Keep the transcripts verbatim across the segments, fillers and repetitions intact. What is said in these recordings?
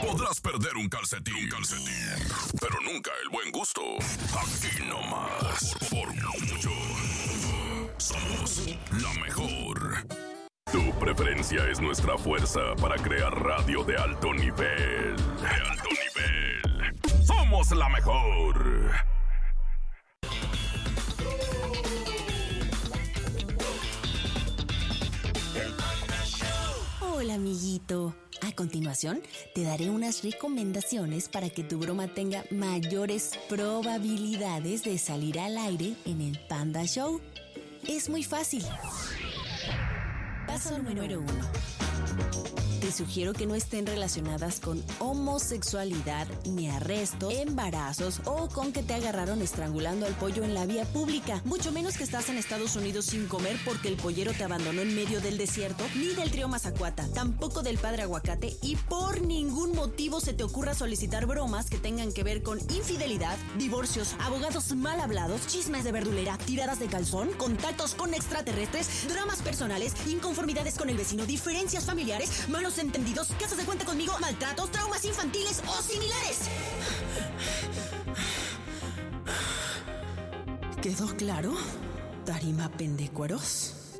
Podrás perder un calcetín, un calcetín, pero nunca el buen gusto. Aquí nomás, por, por mucho. Somos la mejor. Tu preferencia es nuestra fuerza para crear radio de alto nivel. De alto nivel. Somos la mejor. Hola, amiguito. A continuación, te daré unas recomendaciones para que tu broma tenga mayores probabilidades de salir al aire en el Panda Show. Es muy fácil. Paso número uno. Te sugiero que no estén relacionadas con homosexualidad, ni arrestos, embarazos o con que te agarraron estrangulando al pollo en la vía pública. Mucho menos que estás en Estados Unidos sin comer porque el pollero te abandonó en medio del desierto, ni del trío Mazacuata, tampoco del padre Aguacate, y por ningún motivo se te ocurra solicitar bromas que tengan que ver con infidelidad, divorcios, abogados mal hablados, chismes de verdulera, tiradas de calzón, contactos con extraterrestres, dramas personales, inconformidades con el vecino, diferencias familiares, malos entendidos, casos de cuenta conmigo, maltratos, traumas infantiles o similares. ¿Quedó claro? Tarima pendecueros.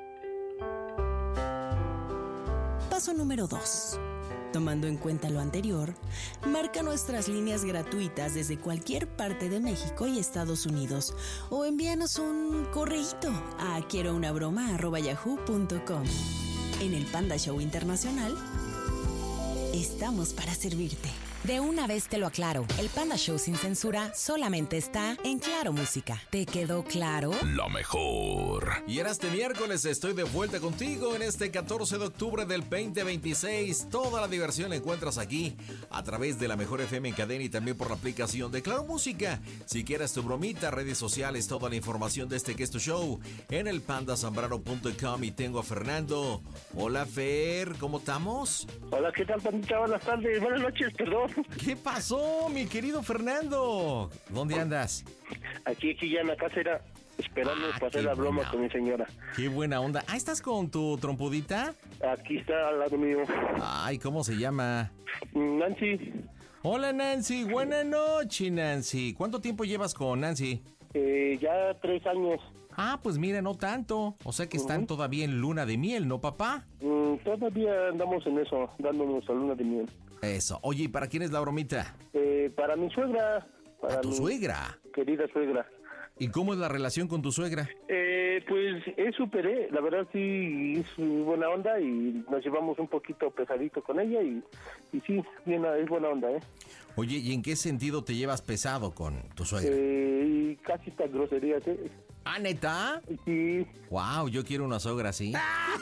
Paso número dos. Tomando en cuenta lo anterior, marca nuestras líneas gratuitas desde cualquier parte de México y Estados Unidos o envíanos un correíto a quiero una broma arroba yahoo punto com. En el Panda Show Internacional, estamos para servirte. De una vez te lo aclaro, el Panda Show sin censura solamente está en Claro Música. ¿Te quedó claro? La mejor. Y en este miércoles estoy de vuelta contigo en este catorce de octubre del veinte veintiséis. Toda la diversión la encuentras aquí a través de la Mejor F M en cadena y también por la aplicación de Claro Música. Si quieres tu bromita, redes sociales, toda la información de este que es tu show en el panda zambrano punto com. Y tengo a Fernando. Hola, Fer, ¿cómo estamos? Hola, ¿qué tal, pandita? Buenas tardes, buenas noches, perdón. ¿Qué pasó, mi querido Fernando? ¿Dónde andas? Aquí, aquí ya en la casa era esperando Ah, para hacer qué la broma buena. con mi señora. Qué buena onda. Ah, ¿estás con tu trompudita? Aquí está al lado mío. Ay, ¿cómo se llama? Nancy, Hola, Nancy. Buenas noches, Nancy. ¿Cuánto tiempo llevas con Nancy? eh, ya tres años. Ah, pues mira, no tanto. O sea que están Ujú. todavía en luna de miel, ¿no, papá? Mm, todavía andamos en eso, dándonos a luna de miel. Eso. Oye, ¿y para quién es la bromita? Eh, para mi suegra. Para ¿A tu mi suegra? Querida suegra. ¿Y cómo es la relación con tu suegra? Eh, pues es súper, eh. La verdad sí, es muy buena onda y nos llevamos un poquito pesadito con ella y, y sí, bien, es buena onda, eh. Oye, ¿y en qué sentido te llevas pesado con tu suegra? eh y casi tan groserías, eh. ¿Ah, neta? Sí. Wow, yo quiero una sogra así.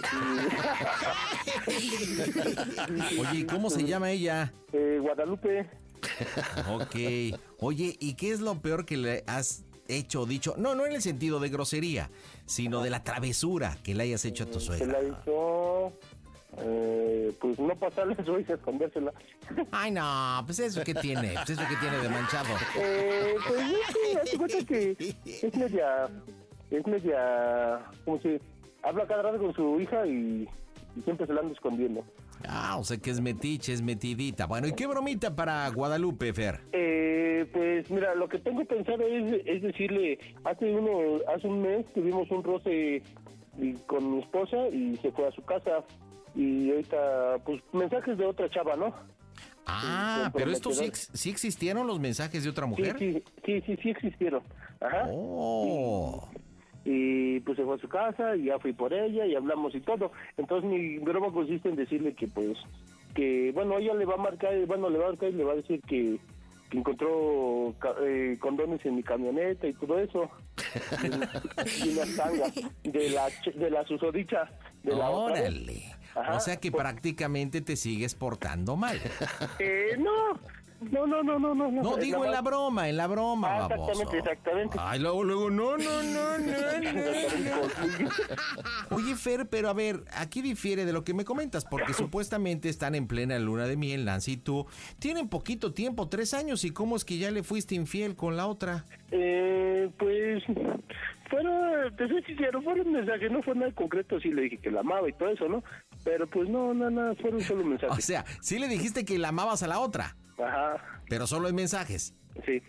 Oye, ¿y cómo se llama ella? Eh, Guadalupe. Ok. Oye, ¿y qué es lo peor que le has hecho o dicho? No, no en el sentido de grosería, sino de la travesura que le hayas hecho a tu Se suegra. la hizo, eh, pues no pasarle eso y escondérsela. Ay, no, pues eso que tiene, pues eso que tiene de manchado. Eh, pues es que, hace cuenta que es media, es media, como si habla cada rato con su hija y, y siempre se la anda escondiendo. Ah, o sea que es metiche, es metidita. Bueno, ¿y qué bromita para Guadalupe, Fer? Eh, pues mira, lo que tengo pensado es, es decirle, hace uno, hace un mes tuvimos un roce y- con mi esposa y se fue a su casa y ahorita, pues mensajes de otra chava, ¿no? Ah, Sí, pero estos sí, comprometedor. ex- sí existieron los mensajes de otra Sí, mujer. sí, sí, sí, sí existieron. Ajá. Oh. Y pues se fue a su casa y ya fui por ella y hablamos y todo. Entonces mi broma consiste en decirle que pues, que bueno, ella le va a marcar, bueno, le va a marcar y le va a decir que, que encontró ca- eh, condones en mi camioneta y todo eso. Y, y unas tangas de la, ch- de la susodicha de la otra vez. Órale. Ajá. O sea que prácticamente te sigues portando mal. Eh, no, no, no, no, no, no. No, Es digo en la más- broma, en la broma, Ah, baboso. exactamente, exactamente. Ay, luego, luego, no, no, no, no, no. Oye, Fer, pero a ver, aquí difiere de lo que me comentas, porque supuestamente están en plena luna de miel, Nancy y tú. Tienen poquito tiempo, tres años, ¿y cómo es que ya le fuiste infiel con la otra? Eh, pues, fueron, te soy sincero, fueron mensajes, no fue nada concreto, sí le dije que la amaba y todo eso, ¿no? Pero pues no, no, no, fueron solo mensajes. O sea, sí le dijiste que la amabas a la otra. Ajá. Pero solo en mensajes. Sí.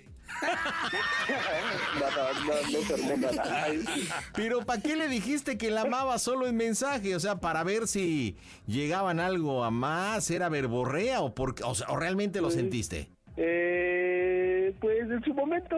no, no, no, no se armó nada. Ay. Pero ¿para qué le dijiste que la amabas solo en mensaje? O sea, para ver si llegaban algo a más, era verborrea o por, o, sea, o realmente lo pues, sentiste. Eh, pues en su momento.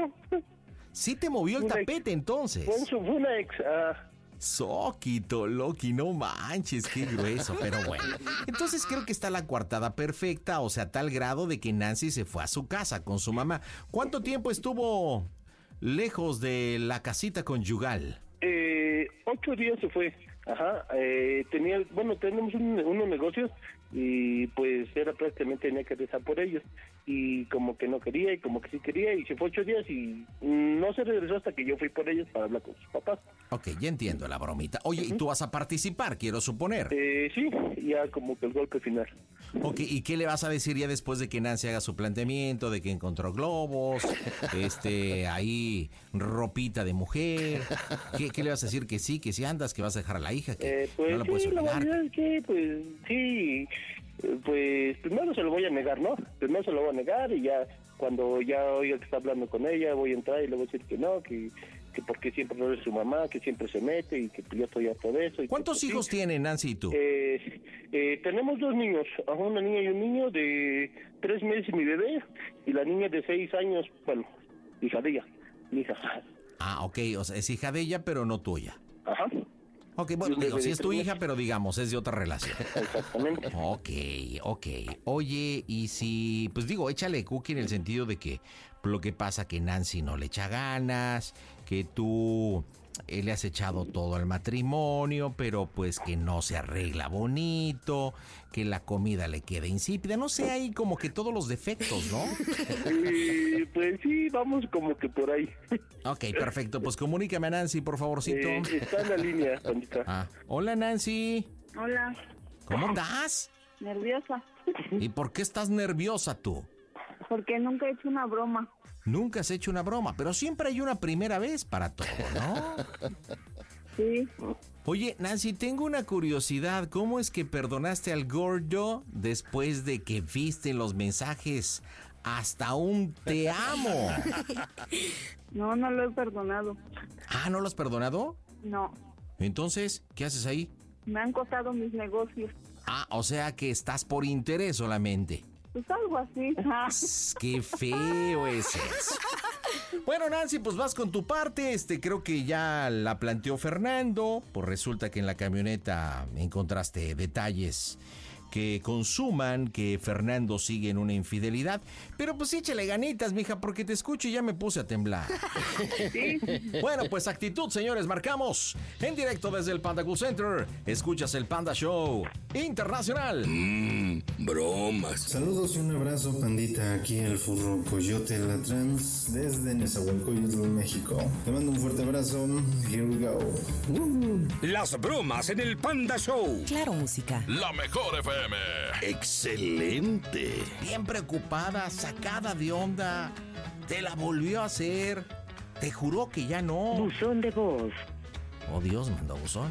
Sí te movió el una tapete ex, entonces. Fue, su, fue una ex. Ah. Soquito, Loki, no manches, qué grueso, pero bueno. Entonces creo que está la coartada perfecta, o sea, a tal grado de que Nancy se fue a su casa con su mamá. ¿Cuánto tiempo estuvo lejos de la casita conyugal? Eh, ocho días se fue. Ajá. Eh, tenía, bueno, tenemos un, unos negocios y pues era prácticamente tenía que rezar por ellos. Y como que no quería y como que sí quería y se fue ocho días y no se regresó hasta que yo fui por ellos para hablar con sus papás. Ok, ya entiendo la bromita. Oye, ¿y tú vas a participar, quiero suponer? Eh, sí, ya como que el golpe final. Ok, ¿y qué le vas a decir ya después de que Nancy haga su planteamiento, de que encontró globos, este, ahí, ropita de mujer? ¿Qué, qué le vas a decir? Que sí, que sí andas, que vas a dejar a la hija, que Eh, pues no la puedes sí, la olvidar. verdad es que, pues, sí, eh, pues, primero se lo voy a negar, ¿no? Primero se lo voy a negar y ya, cuando ya oiga que está hablando con ella, voy a entrar y le voy a decir que no, que, que porque siempre no es su mamá, que siempre se mete y que yo estoy harto de eso. Y ¿Cuántos que, pues, hijos sí. tienen Nancy y tú? Eh, eh, tenemos dos niños, ajá, una niña y un niño de tres meses y mi bebé, y la niña de seis años, bueno, hija de ella, mi hija. Ah, ok, o sea, es hija de ella, pero no tuya. Ajá. Ok, bueno, Y un digo, bebé sí de es tu tres hija, meses. pero digamos, es de otra relación. Exactamente. Ok, ok. Oye, y si, pues digo, échale cookie en el sentido de que lo que pasa que Nancy no le echa ganas, que tú eh, le has echado todo al matrimonio, pero pues que no se arregla bonito, que la comida le queda insípida, no sé, hay como que todos los defectos, ¿no? Y pues sí, vamos como que por ahí. Ok, perfecto, pues comunícame a Nancy, por favorcito. Eh, está en la línea, Pandita. Ah, hola Nancy, Hola, ¿cómo estás? nerviosa, ¿Y por qué estás nerviosa tú? porque nunca he hecho una broma. Nunca has hecho una broma, pero siempre hay una primera vez para todo, ¿no? Sí, Oye, Nancy, tengo una curiosidad. ¿Cómo es que perdonaste al gordo después de que viste en los mensajes hasta un te amo? no, no lo he perdonado. Ah, ¿no lo has perdonado? No, Entonces, ¿qué haces ahí? me han costado mis negocios. Ah, o sea que estás por interés solamente. Pues algo así. Tss, ¡Qué feo ese es! Bueno, Nancy, pues vas con tu parte. Este, creo que ya la planteó Fernando. Pues resulta que en la camioneta encontraste detalles que consuman que Fernando sigue en una infidelidad. Pero pues échale ganitas, mija, porque te escucho y ya me puse a temblar. Sí, Bueno, pues actitud, señores, marcamos. En directo desde el Panda Cool Center, escuchas el Panda Show Internacional. Mmm, bromas. Saludos y un abrazo, pandita. Aquí el furro Coyote La Trans desde Nezahualcóyotl, México. Te mando un fuerte abrazo. Here we go. Uh. Las bromas en el Panda Show. Claro, música. La mejor F M. Excelente. Bien preocupada, sacada de onda. Te la volvió a hacer. Te juró que ya no. Buzón de voz. Oh, Dios, mandó buzón.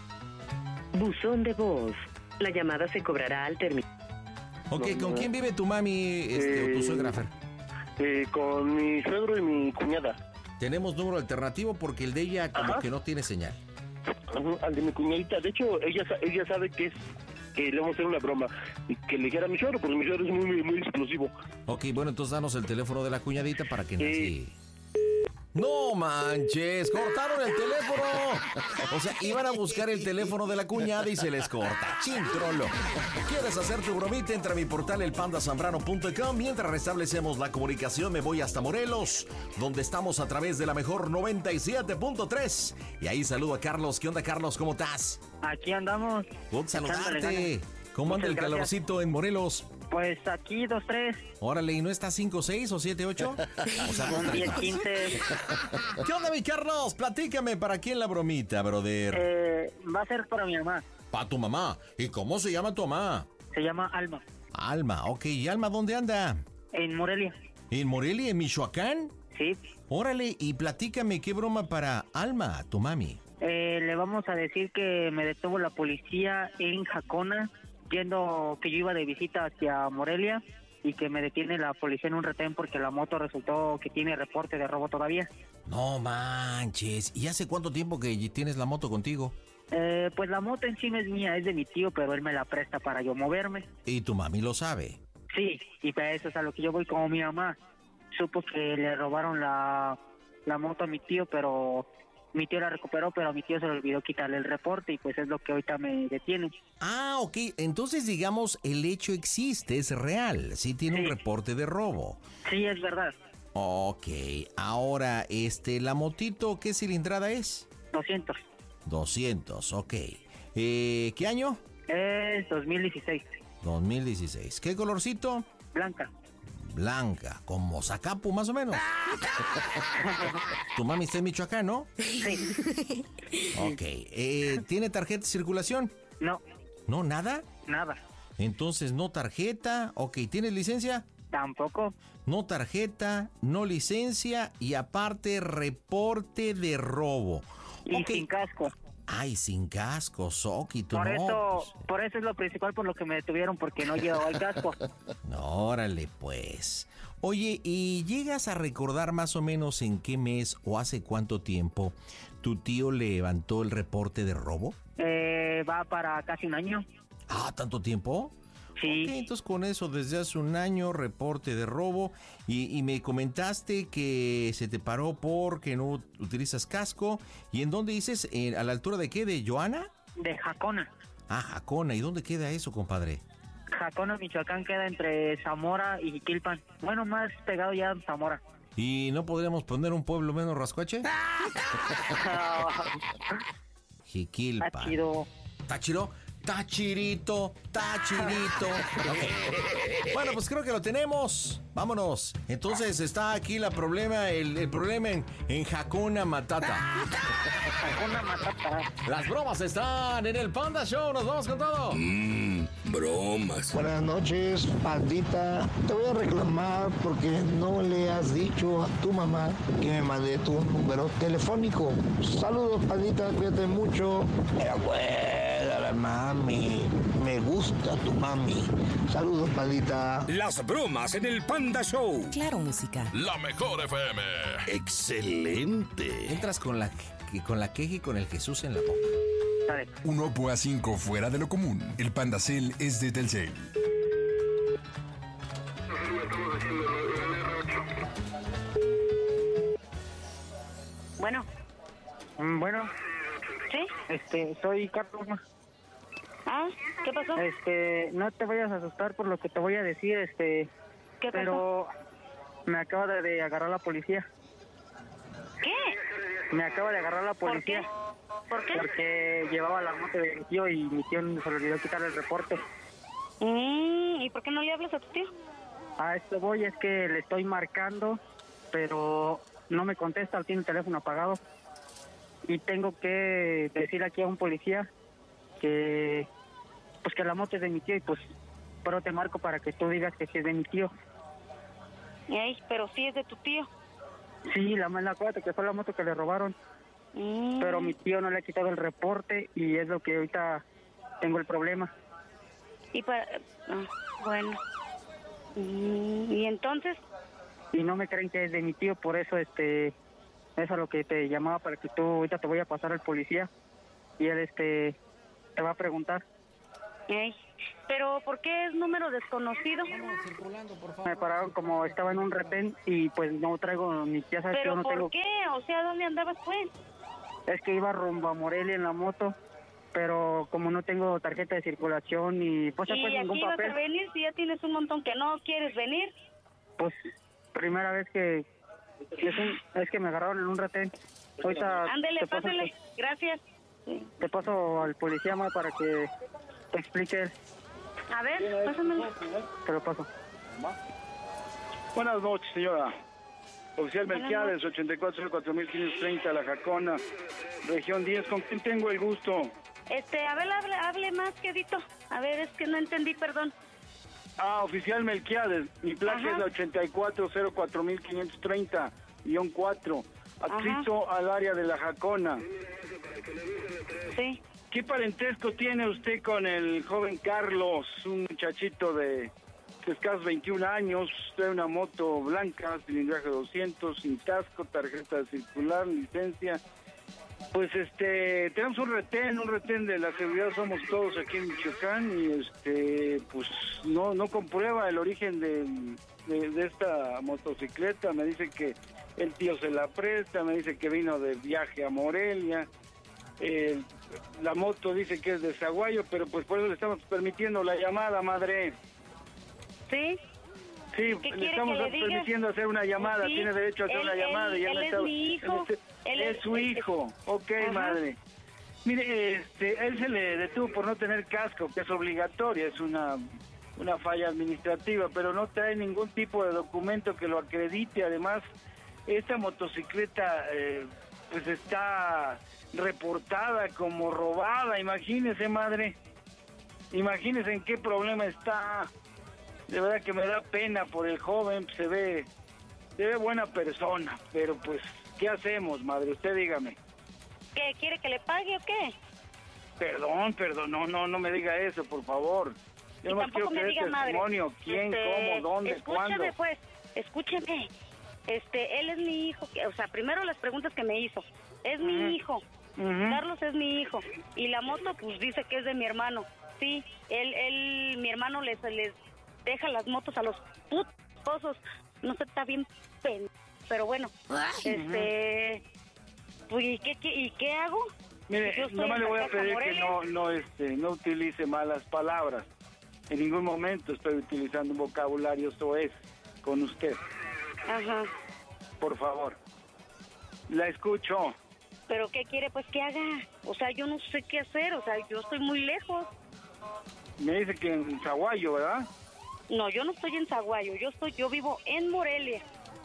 Buzón de voz. La llamada se cobrará al terminar. Ok, ¿con quién vive tu mami este, o tu Eh, suegra, Fer? Eh, con mi suegro y mi cuñada. Tenemos número alternativo porque el de ella como Ajá. que no tiene señal. Ajá, al de mi cuñadita. De hecho, ella sa- ella sabe que es que le vamos a hacer una broma y que le dijera a mi suegro, porque mi suegro es muy, muy, muy explosivo. Ok, bueno, entonces danos el teléfono de la cuñadita para que Nancy... Sí. ¡No manches! ¡Cortaron el teléfono! O sea, iban a buscar el teléfono de la cuñada y se les corta. ¡Chintrolo! ¿Quieres hacer tu bromita? Entra a mi portal el panda zambrano punto com. Mientras restablecemos la comunicación, me voy hasta Morelos, donde estamos a través de la mejor noventa y siete punto tres. Y ahí saludo a Carlos. ¿Qué onda, Carlos? ¿Cómo estás? Aquí andamos. Gusto saludarte. Echándole ¿Cómo anda Muchas el gracias. calorcito en Morelos? Pues aquí dos, tres, Órale, ¿y no está cinco seis o siete ocho? O sea, dos, tres diez, más. quince. ¿Qué onda, mi Carlos? Platícame, ¿para quién la bromita, brother? Eh, va a ser para mi mamá. Pa' tu mamá. ¿Y cómo se llama tu mamá? Se llama Alma. Alma, ok. ¿Y Alma dónde anda? En Morelia. ¿En Morelia, en Michoacán? Sí. Órale, y platícame, ¿qué broma para Alma, tu mami? Eh, le vamos a decir que me detuvo la policía en Jacona, yendo que yo iba de visita hacia Morelia y que me detiene la policía en un retén porque la moto resultó que tiene reporte de robo todavía. No manches. ¿Y hace cuánto tiempo que tienes la moto contigo? Eh, pues la moto en sí no es mía, es de mi tío, pero él me la presta para yo moverme. ¿Y tu mami lo sabe? Sí, y para eso es a lo que yo voy. Como mi mamá supo que le robaron la, la moto a mi tío, pero mi tío la recuperó, pero a mi tío se le olvidó quitarle el reporte y pues es lo que ahorita me detiene. Ah, ok. Entonces, digamos, el hecho existe, es real. Sí tiene Sí. un reporte de robo. Sí, es verdad. Ok. Ahora, este, la motito, ¿qué cilindrada es? doscientos. doscientos, ok. Eh, ¿Qué año? Es dos mil dieciséis. dos mil dieciséis. ¿Qué colorcito? Blanca. Blanca, como Zacapu más o menos. Tu mami está en Michoacán, ¿no? Sí. Ok. Eh, ¿Tiene tarjeta de circulación? No, ¿No, nada? nada. Entonces, no tarjeta. Ok, ¿tienes licencia? Tampoco. No tarjeta, no licencia y aparte reporte de robo. Y Ok. sin casco. Ay, sin casco, Soquito, Por no. eso, por eso es lo principal por lo que me detuvieron, porque no llevaba el casco. No, órale, pues. Oye, ¿y llegas a recordar más o menos en qué mes o hace cuánto tiempo tu tío levantó el reporte de robo? Eh, va para casi un año. Ah, ¿tanto tiempo? Sí. Ok, entonces con eso, desde hace un año, reporte de robo. Y, y me comentaste que se te paró porque no utilizas casco. ¿Y en dónde dices? ¿En- ¿A la altura de qué? ¿De Joana? De Jacona. Ah, Jacona. ¿Y dónde queda eso, compadre? Jacona, Michoacán, queda entre Zamora y Jiquilpan. Bueno, más pegado ya a Zamora. ¿Y no podríamos poner un pueblo menos rascuache? Jiquilpan. Está chido. ¿Está chido? Tachirito, tachirito. Ok. Bueno, pues creo que lo tenemos. Vámonos. Entonces está aquí la problema, el, el problema en, en Jacona Matata. Jacona Matata. Las bromas están en el Panda Show. Nos vamos con todo. Mmm, bromas. Buenas noches, pandita. Te voy a reclamar porque no le has dicho a tu mamá que me mandé tu número telefónico. Saludos, pandita, cuídate mucho. Era buena la mami. Me gusta tu mami. Saludos, pandita. Las bromas en el Panda Show. Claro, música. La mejor F M. Excelente. Entras con la, con la queja y con el Jesús en la boca. Dale. Un Oppo A cinco fuera de lo común. El Panda Cell es de Telcel. Bueno, Mm, Bueno, ¿sí? este, soy Carlos. Ah, ¿qué pasó? Este, no te vayas a asustar por lo que te voy a decir, este, ¿Qué pasó? pero me acaba de, de agarrar la policía. ¿Qué? Me acaba de agarrar la policía. ¿Por qué? Porque llevaba la moto de mi tío y mi tío se le olvidó quitarle el reporte. Mm, ¿Y por qué no le hablas a tu tío? A esto voy, es que le estoy marcando, pero no me contesta, tiene el teléfono apagado. Y tengo que decir aquí a un policía que pues que la moto es de mi tío y pues pero te marco para que tú digas que sí es de mi tío. Ey, pero sí es de tu tío. Sí, la mala acuérdate que fue la moto que le robaron. Mm. Pero mi tío no le ha quitado el reporte y es lo que ahorita tengo el problema. Y para... ah, bueno. Mm, ¿Y entonces? Y no me creen que es de mi tío, por eso este es a lo que te llamaba para que tú ahorita te voy a pasar al policía y él este te va a preguntar. Ey, pero ¿por qué es número desconocido? Me pararon como estaba en un retén y pues no traigo ni ya sabes que yo ¿Pero no por tengo. qué? O sea, ¿dónde andabas pues? Es que iba rumbo a Morelia en la moto, pero como no tengo tarjeta de circulación y pues, pues ¿Y ningún aquí vas papel, a venir si ya tienes un montón que no quieres venir? pues primera vez que es, un- es que me agarraron en un retén. Ahorita Ándele, te paso, pásale. Gracias. te paso al policía ma, para que te explique él. A ver, pásamelo. Te lo paso. Buenas noches, señora. Oficial Buenas Melquiades, ochenta y cuatro cero cuatro mil quinientos treinta, La Jacona, región diez. ¿Con quién tengo el gusto? Este, a ver, hable, hable más, quedito. A ver, es que no entendí, perdón. Ah, oficial Melquiades. Mi placa Ajá. es la ochenta y cuatro cero cuatro mil quinientos treinta, guión cuatro. Adscrito al área de La Jacona. Sí. ¿Qué parentesco tiene usted con el joven Carlos, un muchachito de escasos veintiún años, trae una moto blanca, cilindraje doscientos, sin casco, tarjeta circular, licencia? Pues este, tenemos un retén, un retén de la seguridad Somos Todos aquí en Michoacán y este, pues no no comprueba el origen de, de, de esta motocicleta. Me dice que el tío se la presta, me dice que vino de viaje a Morelia. Eh, la moto dice que es de Zaguayo, pero pues por eso le estamos permitiendo la llamada, madre. ¿Sí? Sí, le estamos le permitiendo hacer una llamada, sí, tiene derecho a hacer él, una llamada. Él, ya él no es está, mi hijo. Este, él es, es su hijo, ok, ajá. Madre. Mire, este, él se le detuvo por no tener casco, que es obligatorio, es una, una falla administrativa, pero no trae ningún tipo de documento que lo acredite. Además, esta motocicleta eh, pues está reportada como robada, imagínese, madre. Imagínese en qué problema está. De verdad que me da pena por el joven, se ve, se ve buena persona, pero pues, ¿qué hacemos, madre? Usted dígame. ¿Qué, quiere que le pague o qué? Perdón, perdón, no, no, no me diga eso, por favor. Yo no quiero que dé testimonio, quién, este, cómo, dónde, cuándo. Escúcheme, pues, escúcheme. Este, él es mi hijo, o sea, primero las preguntas que me hizo. Es uh-huh. mi hijo, uh-huh. Carlos es mi hijo, y la moto, pues, dice que es de mi hermano. Sí, él, él, mi hermano les, les deja las motos a los putos, no sé, está bien pen, pero bueno, este, pues, ¿y qué, qué, y qué hago? Mire, no me le voy a pedir que no, no, este, no utilice malas palabras. En ningún momento estoy utilizando un vocabulario soez con usted. Ajá. Por favor. La escucho. ¿Pero qué quiere, pues, que haga? O sea, yo no sé qué hacer, o sea, yo estoy muy lejos. Me dice que en Zaguayo, ¿verdad? No, yo no estoy en Zaguayo, yo estoy, yo vivo en Morelia.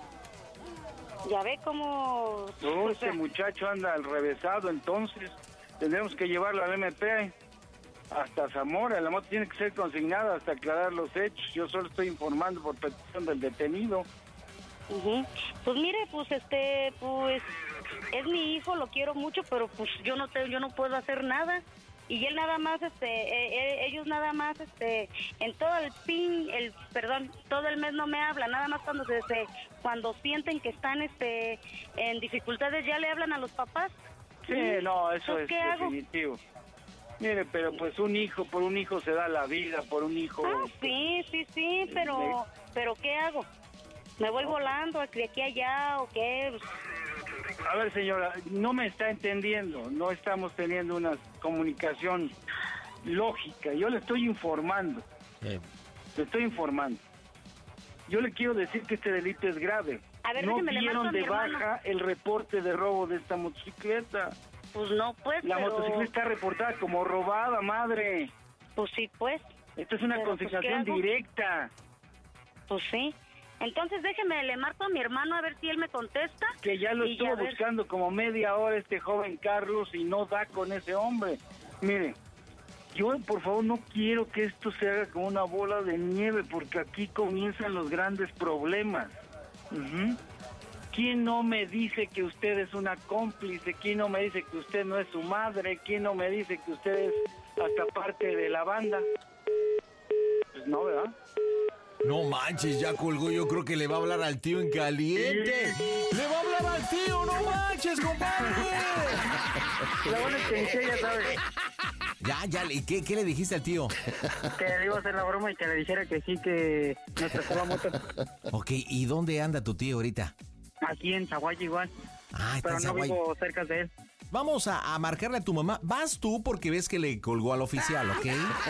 Ya ve cómo... No, o este sea, muchacho anda al revésado, entonces tendremos que llevarlo al M P hasta Zamora. La moto tiene que ser consignada hasta aclarar los hechos. Yo solo estoy informando por petición del detenido. Uh-huh. Pues mire, pues este, pues es mi hijo, lo quiero mucho, pero pues yo no te, yo no puedo hacer nada. Y él nada más, este, eh, ellos nada más, este, en todo el pin, el, perdón, todo el mes no me hablan, nada más cuando se, se cuando sienten que están, este, en dificultades ya le hablan a los papás. Sí, no, eso es ¿qué definitivo. Hago? Mire, pero pues un hijo, por un hijo se da la vida, por un hijo. Ah, sí, sí, sí, pero, pero ¿qué hago? ¿Me voy volando de aquí a allá o qué? A ver, señora, no me está entendiendo, no estamos teniendo una comunicación lógica. Yo le estoy informando, eh. le estoy informando. Yo le quiero decir que este delito es grave. A ver, no déjeme, dieron de baja hermano. el reporte de robo de esta motocicleta. Pues no, pues, La pero... motocicleta está reportada como robada, madre. Pues sí, pues. Esto es una pero, consignación pues, directa. Pues sí. Entonces déjeme, le marco a mi hermano a ver si él me contesta. Que ya lo estuvo buscando como media hora este joven Carlos y no da con ese hombre. Mire, yo por favor no quiero que esto se haga como una bola de nieve, porque aquí comienzan los grandes problemas. Uh-huh. ¿Quién no me dice que usted es una cómplice? ¿Quién no me dice que usted no es su madre? ¿Quién no me dice que usted es hasta parte de la banda? Pues no, ¿verdad? No manches, ya colgó. Yo creo que le va a hablar al tío en caliente. Sí. ¡Le va a hablar al tío! ¡No manches, compadre! La buena experiencia, ya sabes. Ya, ya, ¿y qué, qué le dijiste al tío? Que le iba a hacer la broma y que le dijera que sí, que nos prestó la moto. Ok, ¿y dónde anda tu tío ahorita? Aquí en Zaguayo igual. Ah, está pero en no Zaguayo. vivo cerca de él. Vamos a, a marcarle a tu mamá. Vas tú porque ves que le colgó al oficial, ¿ok?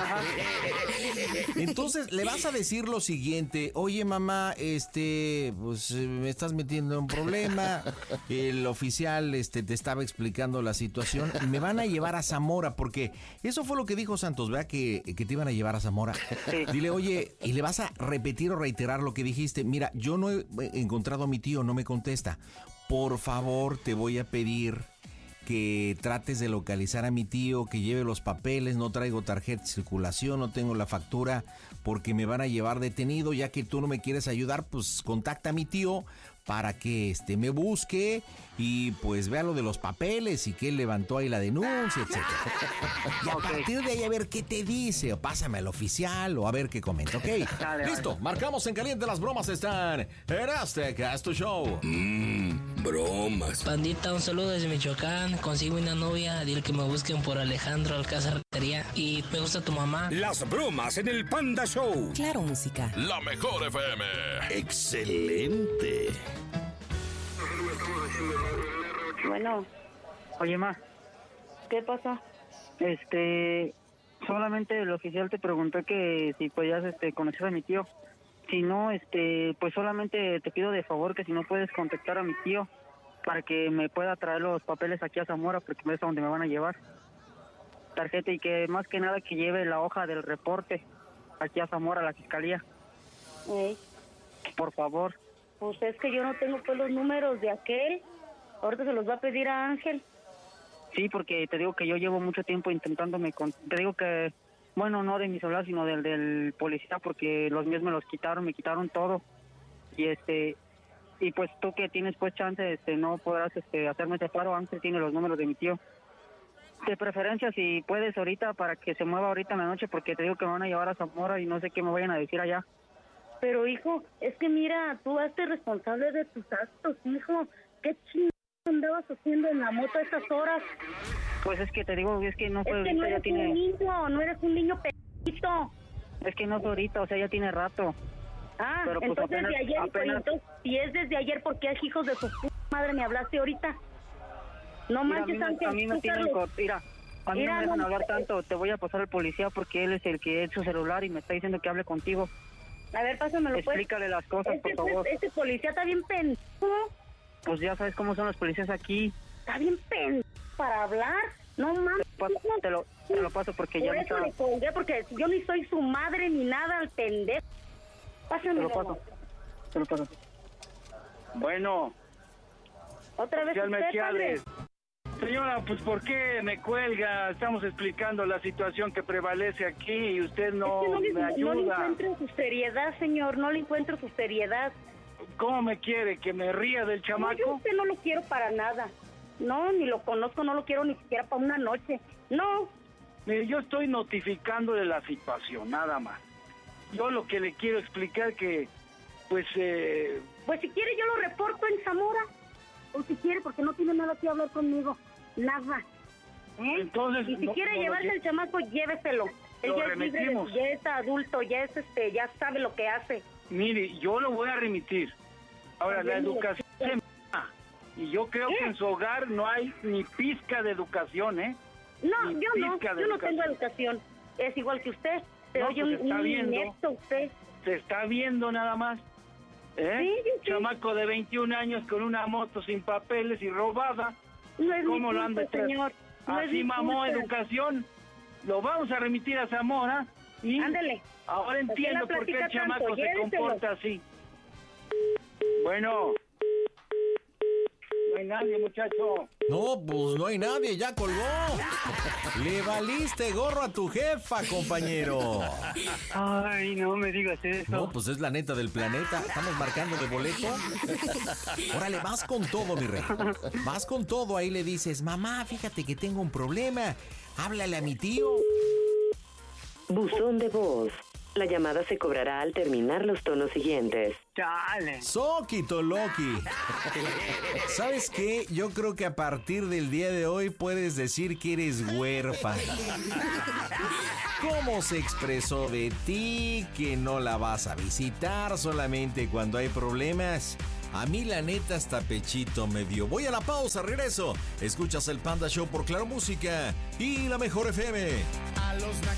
Entonces le vas a decir lo siguiente. Oye, mamá, este, pues me estás metiendo en un problema. El oficial este, te estaba explicando la situación y me van a llevar a Zamora, porque eso fue lo que dijo Santos, ¿verdad? Que, que te iban a llevar a Zamora. Sí. Dile, oye, y le vas a repetir o reiterar lo que dijiste. Mira, yo no he encontrado a mi tío, no me contesta. Por favor, te voy a pedir que trates de localizar a mi tío, que lleve los papeles. No traigo tarjeta de circulación, no tengo la factura porque me van a llevar detenido. Ya que tú no me quieres ayudar, pues contacta a mi tío para que este, me busque y pues vea lo de los papeles y que él levantó ahí la denuncia, etcétera. Y a partir de ahí a ver qué te dice, o pásame al oficial o a ver qué comenta, ¿ok? Dale, listo, vale. Marcamos en caliente, las bromas están en Azteca, es tu show. Mmm, bromas. Pandita, un saludo desde Michoacán, consigo una novia, dile que me busquen por Alejandro Alcázar y me gusta tu mamá. Las bromas en el Panda Show. Claro, música. La mejor F M. Excelente. Bueno. Oye, ma. ¿Qué pasa? Este, solamente el oficial te preguntó que si podías este, conocer a mi tío. Si no, este, pues solamente te pido de favor que si no puedes contactar a mi tío para que me pueda traer los papeles aquí a Zamora, porque es a donde me van a llevar. Tarjeta, y que más que nada que lleve la hoja del reporte aquí a Zamora, a la fiscalía. ¿Eh? Por favor. Pues es que yo no tengo pues los números de aquel. Ahorita se los va a pedir a Ángel. Sí, porque te digo que yo llevo mucho tiempo intentándome con... Te digo que, bueno, no de mi celular, sino del del policía, porque los míos me los quitaron, me quitaron todo. Y este... Y pues tú que tienes pues chance, este, no podrás este, hacerme ese paro. Ángel tiene los números de mi tío. De preferencia, si puedes ahorita, para que se mueva ahorita en la noche, porque te digo que me van a llevar a Zamora y no sé qué me vayan a decir allá. Pero, hijo, es que mira, tú hazte responsable de tus actos, hijo. ¿Qué chingados andabas haciendo en la moto a esas horas? Pues es que te digo, es que no fue es que ahorita, no eres ya tiene... un niño, no eres un niño pequeñito. Es que no fue ahorita, o sea, ya tiene rato. Ah, pero pues entonces apenas, desde ayer, apenas... entonces, si es desde ayer, ¿por qué hijos de su p madre me hablaste ahorita? No mira, manches, a mí, Ángel, a mí me tienen... Mira, a mí Mira, no me dejan no, hablar tanto, te voy a pasar al policía porque él es el que es su celular y me está diciendo que hable contigo. A ver, pásamelo, pues. Explícale las cosas, este, por favor. Este policía está bien pendejo. Pues ya sabes cómo son los policías aquí. Está bien pendejo para hablar. No mames. Te lo, te lo paso porque Por ya no eso está... le colgué, porque yo ni soy su madre ni nada al pendejo. Pásamelo. Te lo paso. Te lo paso. Bueno. Otra vez usted, Mechiales. Señora, pues ¿por qué me cuelga? Estamos explicando la situación que prevalece aquí y usted no, es que no le, me ayuda. No le encuentro su seriedad, señor, no le encuentro su seriedad. ¿Cómo me quiere? ¿Que me ría del chamaco? No, yo usted no lo quiero para nada. No, ni lo conozco, no lo quiero ni siquiera para una noche. No. Mire, yo estoy notificándole la situación, nada más. Yo lo que le quiero explicar que, pues... Eh... Pues si quiere yo lo reporto en Zamora. O si quiere, porque no tiene nada que hablar conmigo. Nada. ¿Eh? Entonces, y si no, quiere no, llevarse no, el chamaco, lléveselo. Él ya es libre, ya es adulto, ya es este, ya sabe lo que hace. Mire, yo lo voy a remitir. Ahora, También, la educación se m***, y yo creo ¿Eh? que en su hogar no hay ni pizca de educación, ¿eh? No, ni yo no, yo educación. no tengo educación. Es igual que usted. Se no, oye pues un, un inepto usted. Se está viendo nada más. ¿Eh? Sí, sí, sí. Chamaco de veintiún años con una moto sin papeles y robada. No es ¿Cómo mi lo anda, señor? No así mamó culpa. Educación. Lo vamos a remitir a Zamora. Y ándale. Ahora entiendo por qué el chamaco tanto. se Lléveselo. comporta así. Bueno. No hay nadie, muchacho. No, pues no hay nadie, ya colgó. Le valiste gorro a tu jefa, compañero. Ay, no me digas eso. No, pues es la neta del planeta. Estamos marcando de boleto. Órale, vas con todo, mi rey. Vas con todo, ahí le dices, mamá, fíjate que tengo un problema. Háblale a mi tío. Buzón de voz. La llamada se cobrará al terminar los tonos siguientes. Chale. Soquito Loki. ¿Sabes qué? Yo creo que a partir del día de hoy puedes decir que eres huérfana. ¿Cómo se expresó de ti? Que no la vas a visitar solamente cuando hay problemas. A mí la neta hasta pechito me dio. Voy a la pausa, regreso. Escuchas el Panda Show por Claro Música y la Mejor F M. A los